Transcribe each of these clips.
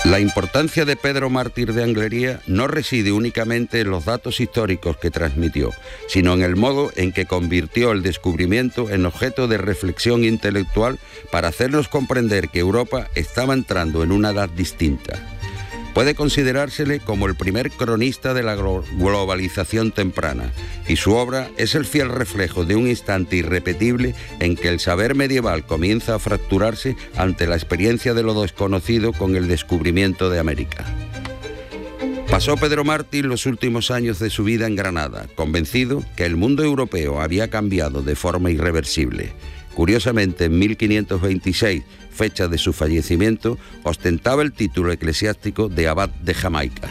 La importancia de Pedro Mártir de Anglería no reside únicamente en los datos históricos que transmitió, sino en el modo en que convirtió el descubrimiento en objeto de reflexión intelectual para hacernos comprender que Europa estaba entrando en una edad distinta. Puede considerársele como el primer cronista de la globalización temprana, y su obra es el fiel reflejo de un instante irrepetible en que el saber medieval comienza a fracturarse ante la experiencia de lo desconocido con el descubrimiento de América. Pasó Pedro Mártir los últimos años de su vida en Granada, convencido que el mundo europeo había cambiado de forma irreversible. Curiosamente, en 1526, fecha de su fallecimiento, ostentaba el título eclesiástico de abad de Jamaica.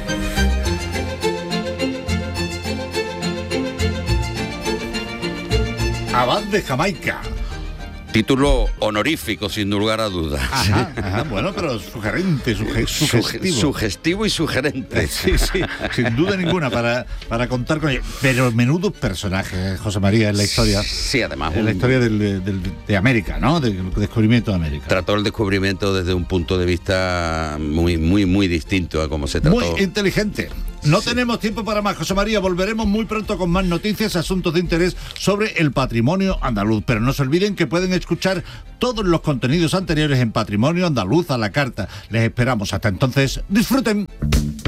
Abad de Jamaica. Título honorífico, sin lugar a dudas. Ajá, bueno, pero sugerente, sugestivo. Sugestivo y sugerente. Sí, sin duda ninguna, para contar con ello. Pero menudos personajes, José María, en la historia. Sí, además. En la historia de América, ¿no? Del descubrimiento de América. Trató el descubrimiento desde un punto de vista muy distinto a cómo se trató. Muy inteligente. No tenemos tiempo para más, José María. Volveremos muy pronto con más noticias, asuntos de interés sobre el patrimonio andaluz. Pero no se olviden que pueden escuchar todos los contenidos anteriores en Patrimonio Andaluz a la Carta. Les esperamos. Hasta entonces, disfruten.